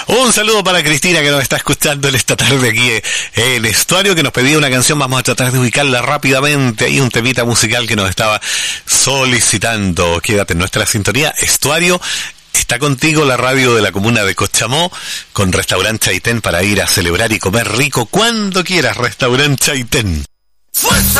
Un saludo para Cristina que nos está escuchando en esta tarde aquí en Estuario, que nos pedía una canción. Vamos a tratar de ubicarla rápidamente. Hay un temita musical que nos estaba solicitando. Quédate en nuestra sintonía. Estuario, está contigo la radio de la comuna de Cochamó, con Restaurante Chaitén para ir a celebrar y comer rico cuando quieras. Restaurante Chaitén.